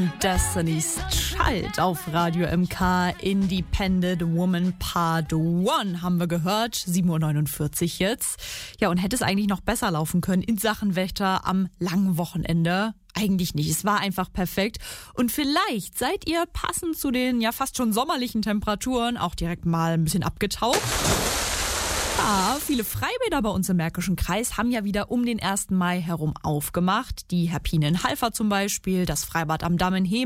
Das ist Schalt auf Radio MK. Independent Woman Part 1 haben wir gehört. 7:49 Uhr jetzt. Ja, und hätte es eigentlich noch besser laufen können in Sachen Wetter am langen Wochenende? Eigentlich nicht. Es war einfach perfekt. Und vielleicht seid ihr passend zu den ja fast schon sommerlichen Temperaturen auch direkt mal ein bisschen abgetaucht. Ja, viele Freibäder bei uns im Märkischen Kreis haben ja wieder um den 1. Mai herum aufgemacht. Die Herpine in Halver zum Beispiel, das Freibad am Damm in Hem.